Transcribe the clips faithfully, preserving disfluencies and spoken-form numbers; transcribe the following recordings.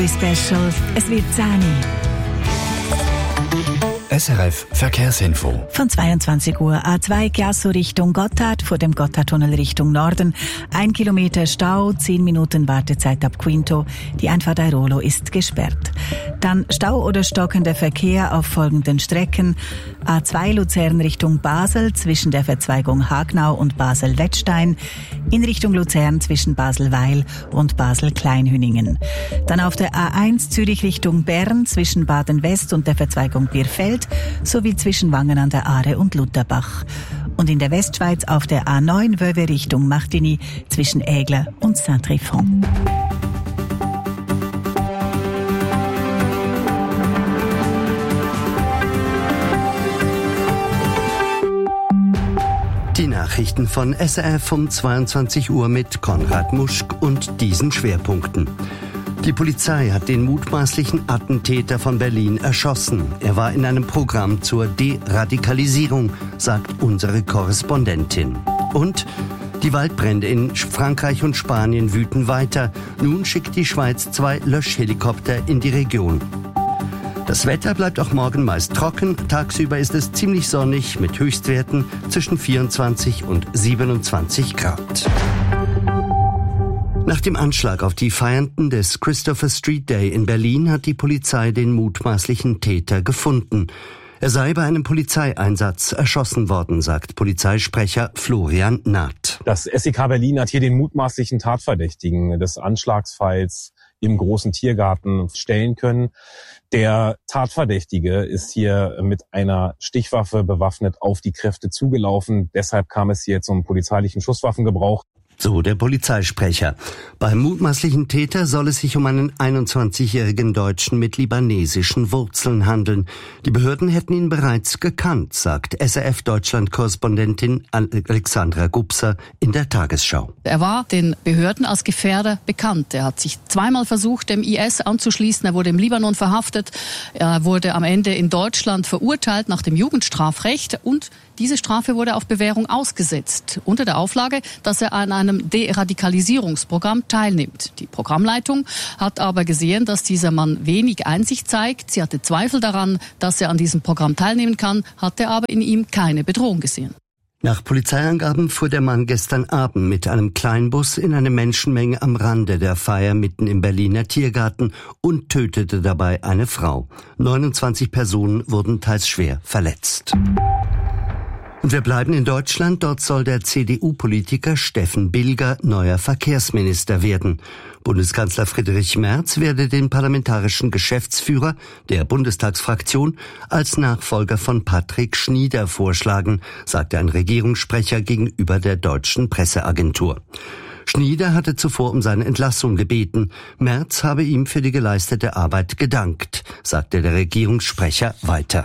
Special. Es wird zehn. S R F Verkehrsinfo. Von zweiundzwanzig Uhr A zwei Chiasso Richtung Gotthard, vor dem Gotthardtunnel Richtung Norden. Ein Kilometer Stau, zehn Minuten Wartezeit ab Quinto. Die Einfahrt Airolo ist gesperrt. Dann Stau oder stockender Verkehr auf folgenden Strecken. A zwei Luzern Richtung Basel zwischen der Verzweigung Hagnau und Basel-Wettstein. In Richtung Luzern zwischen Basel-Weil und Basel-Kleinhüningen. Dann auf der A eins Zürich Richtung Bern zwischen Baden-West und der Verzweigung Bierfeld sowie zwischen Wangen an der Aare und Lutherbach. Und in der Westschweiz auf der A neun Wöwe Richtung Martigny zwischen Aigle und Saint-Tryphon. Die Nachrichten von S R F um zweiundzwanzig Uhr mit Konrad Muschk und diesen Schwerpunkten. Die Polizei hat den mutmaßlichen Attentäter von Berlin erschossen. Er war in einem Programm zur Deradikalisierung, sagt unsere Korrespondentin. Und die Waldbrände in Frankreich und Spanien wüten weiter. Nun schickt die Schweiz zwei Löschhelikopter in die Region. Das Wetter bleibt auch morgen meist trocken. Tagsüber ist es ziemlich sonnig mit Höchstwerten zwischen vierundzwanzig und siebenundzwanzig Grad. Nach dem Anschlag auf die Feiernden des Christopher Street Day in Berlin hat die Polizei den mutmaßlichen Täter gefunden. Er sei bei einem Polizeieinsatz erschossen worden, sagt Polizeisprecher Florian Naht. Das S E K Berlin hat hier den mutmaßlichen Tatverdächtigen des Anschlagsfalls im großen Tiergarten stellen können. Der Tatverdächtige ist hier mit einer Stichwaffe bewaffnet auf die Kräfte zugelaufen. Deshalb kam es hier zum polizeilichen Schusswaffengebrauch. So der Polizeisprecher. Beim mutmaßlichen Täter soll es sich um einen einundzwanzigjährigen Deutschen mit libanesischen Wurzeln handeln. Die Behörden hätten ihn bereits gekannt, sagt S R F-Deutschland-Korrespondentin Alexandra Gubser in der Tagesschau. Er war den Behörden als Gefährder bekannt. Er hat sich zweimal versucht, dem I S anzuschließen. Er wurde im Libanon verhaftet. Er wurde am Ende in Deutschland verurteilt nach dem Jugendstrafrecht und diese Strafe wurde auf Bewährung ausgesetzt, unter der Auflage, dass er an einem Deradikalisierungsprogramm teilnimmt. Die Programmleitung hat aber gesehen, dass dieser Mann wenig Einsicht zeigt. Sie hatte Zweifel daran, dass er an diesem Programm teilnehmen kann, hatte aber in ihm keine Bedrohung gesehen. Nach Polizeiangaben fuhr der Mann gestern Abend mit einem Kleinbus in eine Menschenmenge am Rande der Feier mitten im Berliner Tiergarten und tötete dabei eine Frau. neunundzwanzig Personen wurden teils schwer verletzt. Und wir bleiben in Deutschland. Dort soll der C D U-Politiker Steffen Bilger neuer Verkehrsminister werden. Bundeskanzler Friedrich Merz werde den parlamentarischen Geschäftsführer der Bundestagsfraktion als Nachfolger von Patrick Schnieder vorschlagen, sagte ein Regierungssprecher gegenüber der deutschen Presseagentur. Schnieder hatte zuvor um seine Entlassung gebeten. Merz habe ihm für die geleistete Arbeit gedankt, sagte der Regierungssprecher weiter.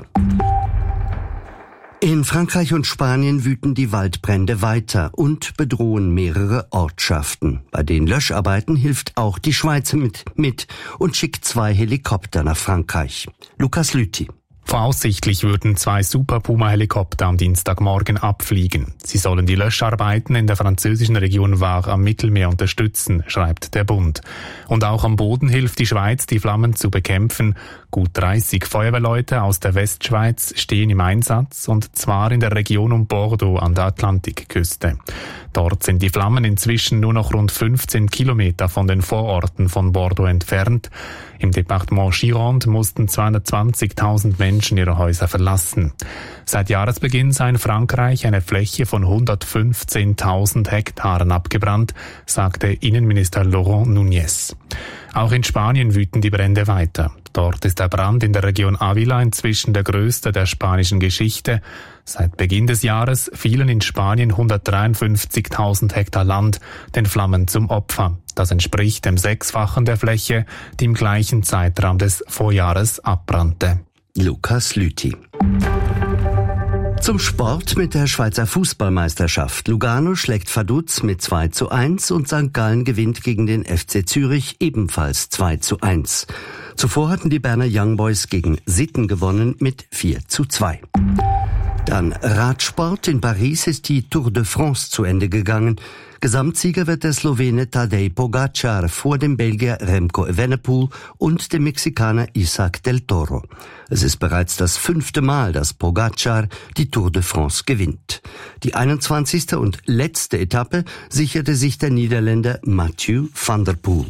In Frankreich und Spanien wüten die Waldbrände weiter und bedrohen mehrere Ortschaften. Bei den Löscharbeiten hilft auch die Schweiz mit, mit und schickt zwei Helikopter nach Frankreich. Lukas Lüthi. Voraussichtlich würden zwei Super Puma-Helikopter am Dienstagmorgen abfliegen. Sie sollen die Löscharbeiten in der französischen Region Var am Mittelmeer unterstützen, schreibt der Bund. Und auch am Boden hilft die Schweiz, die Flammen zu bekämpfen. Gut dreißig Feuerwehrleute aus der Westschweiz stehen im Einsatz, und zwar in der Region um Bordeaux an der Atlantikküste. Dort sind die Flammen inzwischen nur noch rund fünfzehn Kilometer von den Vororten von Bordeaux entfernt. Im Departement Gironde mussten zweihundertzwanzigtausend Menschen ihre Häuser verlassen. Seit Jahresbeginn sei in Frankreich eine Fläche von hundertfünfzehntausend Hektaren abgebrannt, sagte Innenminister Laurent Nunez. Auch in Spanien wüten die Brände weiter. Dort ist der Brand in der Region Ávila inzwischen der größte der spanischen Geschichte. Seit Beginn des Jahres fielen in Spanien hundertdreiundfünfzigtausend Hektar Land den Flammen zum Opfer. Das entspricht dem Sechsfachen der Fläche, die im gleichen Zeitraum des Vorjahres abbrannte. Lukas Lüthi. Zum Sport mit der Schweizer Fußballmeisterschaft. Lugano schlägt Vaduz mit zwei zu eins und Sankt Gallen gewinnt gegen den F C Zürich ebenfalls zwei zu eins. Zuvor hatten die Berner Young Boys gegen Sitten gewonnen mit vier zu zwei. Dann Radsport. In Paris ist die Tour de France zu Ende gegangen. Gesamtsieger wird der Slowene Tadej Pogacar vor dem Belgier Remco Evenepoel und dem Mexikaner Isaac del Toro. Es ist bereits das fünfte Mal, dass Pogacar die Tour de France gewinnt. Die einundzwanzigste und letzte Etappe sicherte sich der Niederländer Mathieu van der Poel.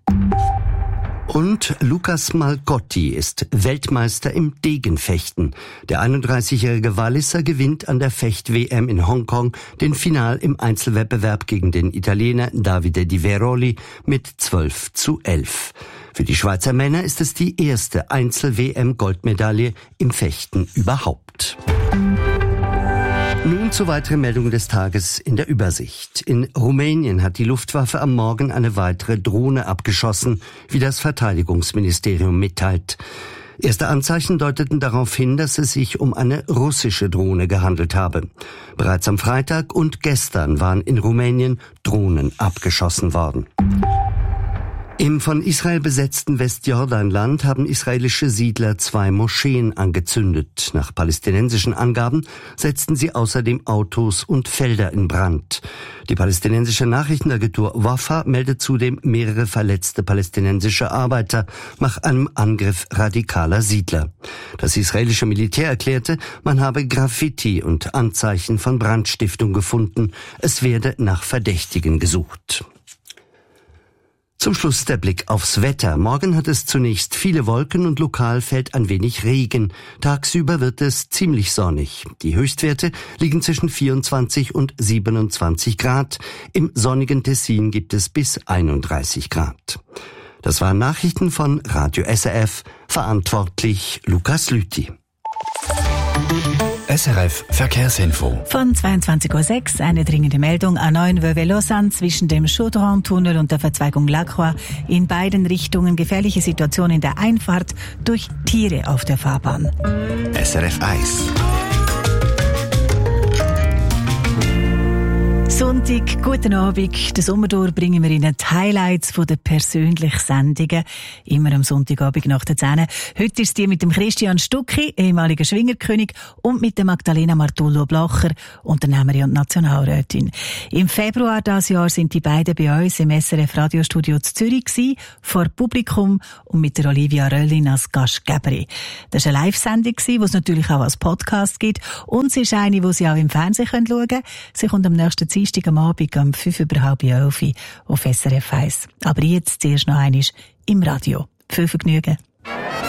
Und Lucas Malcotti ist Weltmeister im Degenfechten. Der einunddreißigjährige Walliser gewinnt an der Fecht-W M in Hongkong den Final im Einzelwettbewerb gegen den Italiener Davide Di Veroli mit zwölf zu elf. Für die Schweizer Männer ist es die erste Einzel-W M-Goldmedaille im Fechten überhaupt. Nun zu weiteren Meldungen des Tages in der Übersicht. In Rumänien hat die Luftwaffe am Morgen eine weitere Drohne abgeschossen, wie das Verteidigungsministerium mitteilt. Erste Anzeichen deuteten darauf hin, dass es sich um eine russische Drohne gehandelt habe. Bereits am Freitag und gestern waren in Rumänien Drohnen abgeschossen worden. Im von Israel besetzten Westjordanland haben israelische Siedler zwei Moscheen angezündet. Nach palästinensischen Angaben setzten sie außerdem Autos und Felder in Brand. Die palästinensische Nachrichtenagentur Wafa meldet zudem mehrere verletzte palästinensische Arbeiter nach einem Angriff radikaler Siedler. Das israelische Militär erklärte, man habe Graffiti und Anzeichen von Brandstiftung gefunden. Es werde nach Verdächtigen gesucht. Zum Schluss der Blick aufs Wetter. Morgen hat es zunächst viele Wolken und lokal fällt ein wenig Regen. Tagsüber wird es ziemlich sonnig. Die Höchstwerte liegen zwischen vierundzwanzig und siebenundzwanzig Grad. Im sonnigen Tessin gibt es bis einunddreißig Grad. Das waren Nachrichten von Radio S R F. Verantwortlich Lukas Lüthi. S R F Verkehrsinfo. Von zweiundzwanzig Uhr sechs eine dringende Meldung A neun Vevey-Lausanne zwischen dem Chaudron-Tunnel und der Verzweigung Lacroix. In beiden Richtungen gefährliche Situation in der Einfahrt durch Tiere auf der Fahrbahn. S R F eins. Sonntag, guten Abend. Den Sommer durch bringen wir Ihnen die Highlights von den persönlichen Sendungen. Immer am Sonntagabend nach der zehn. Heute ist die mit dem Christian Stucki, ehemaliger Schwingerkönig, und mit der Magdalena Martullo-Blacher, Unternehmerin und Nationalrätin. Im Februar dieses Jahr sind die beiden bei uns im S R F Radiostudio zu Zürich gewesen, vor Publikum und mit der Olivia Röllin als Gastgeberin. Das war eine Live-Sendung, die es natürlich auch als Podcast gibt. Und sie ist eine, die Sie auch im Fernsehen schauen können. Sie kommt am nächsten Dienstag am Abend um fünf über halb elf auf S R F eins. Aber jetzt zuerst noch einmal im Radio. Viel Vergnügen.